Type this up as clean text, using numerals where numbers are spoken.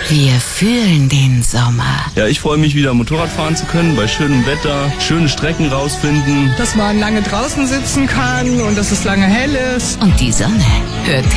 Wir fühlen den Sommer. Ja, ich freue mich wieder Motorrad fahren zu können, bei schönem Wetter, schöne Strecken rausfinden. Dass man lange draußen sitzen kann und dass es lange hell ist. Und die Sonne hört